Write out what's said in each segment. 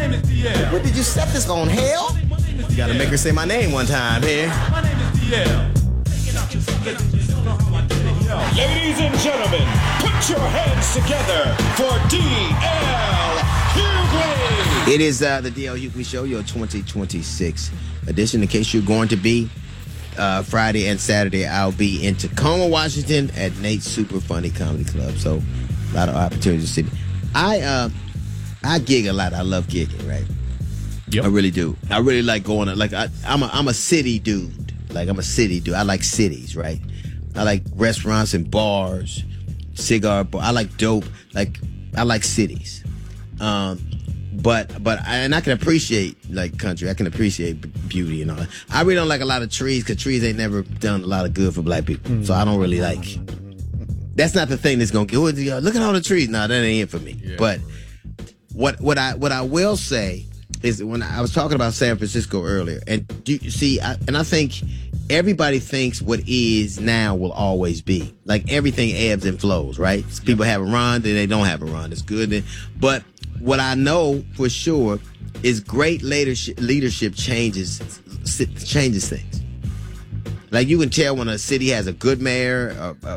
name is DL. What did you set this on, hell? You gotta make her say my name one time here. My name is DL. Ladies and gentlemen, put your hands together for D.L. Hughley. It is the D.L. Hughley Show, your 2026 edition. In case you're going to be Friday and Saturday, I'll be in Tacoma, Washington at Nate's Super Funny Comedy Club. So a lot of opportunities to see me. I gig a lot. I love gigging, right? Yep. I really do. I really like going. Like I'm a city dude. Like I'm a city dude. I like cities, right? I like restaurants and bars, cigar bar. I like dope. Like I like cities. But I can appreciate like country. I can appreciate beauty and all that. I really don't like a lot of trees because trees ain't never done a lot of good for black people. So I don't really like. That's not the thing that's gonna get. Look at all the trees. No, that ain't it for me. Yeah. But what I will say is when I was talking about San Francisco earlier, and I think everybody thinks what is now will always be. Like everything ebbs and flows, right? People have a run, then they don't have a run. It's good, but what I know for sure is great leadership changes things. Like you can tell when a city has a good mayor,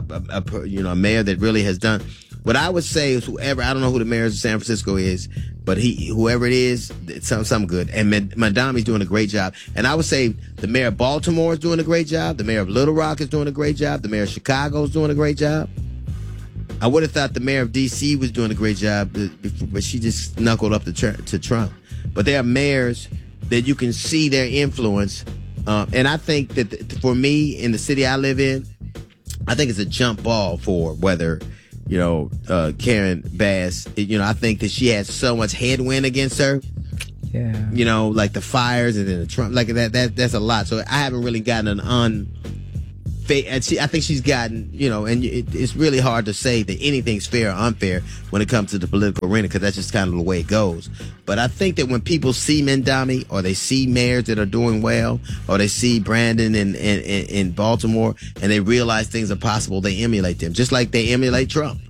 a mayor that really has done. What I would say is whoever, I don't know who the mayor of San Francisco is, but whoever it is, it's something good. And Madami's doing a great job. And I would say the mayor of Baltimore is doing a great job. The mayor of Little Rock is doing a great job. The mayor of Chicago is doing a great job. I would have thought the mayor of D.C. was doing a great job, but she just knuckled up to Trump. But there are mayors that you can see their influence. And I think that for me, in the city I live in, I think it's a jump ball for whether, Karen Bass, I think that she has so much headwind against her. Yeah. Like the fires and then the Trump, like that's a lot. So I haven't really gotten I think she's gotten, and it's really hard to say that anything's fair or unfair when it comes to the political arena because that's just kind of the way it goes. But I think that when people see Mamdani or they see mayors that are doing well or they see Brandon in Baltimore and they realize things are possible, they emulate them, just like they emulate Trump.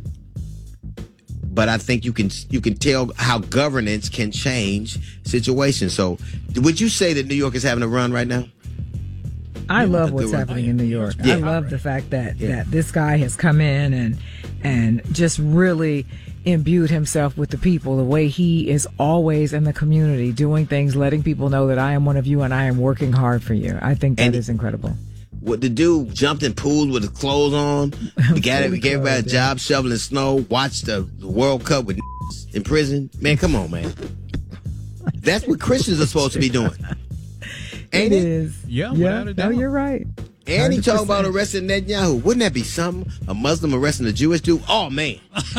But I think you can tell how governance can change situations. So would you say that New York is having a run right now? I love what's happening in New York. Yeah. I love the fact that this guy has come in and just really imbued himself with the people, the way he is always in the community, doing things, letting people know that I am one of you and I am working hard for you. I think that is incredible. What the dude jumped in pools with his clothes on, the guy that gave everybody a job shoveling snow, watched the World Cup with in prison. Man, come on, man. That's what Christians are supposed to be doing. Ain't it? Is. Yeah. No, you're right. And he talking about arresting Netanyahu. Wouldn't that be something? A Muslim arresting a Jewish dude? Oh, man.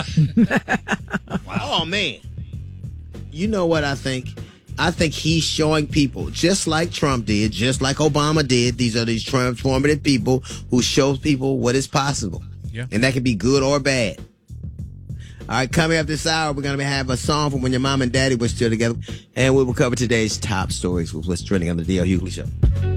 Oh, man. You know what I think? I think he's showing people, just like Trump did, just like Obama did. These are these transformative people who show people what is possible. Yeah. And that can be good or bad. All right, coming up this hour, we're going to have a song from when your mom and daddy were still together. And we will cover today's top stories with what's trending on the D.L. Hughley Show.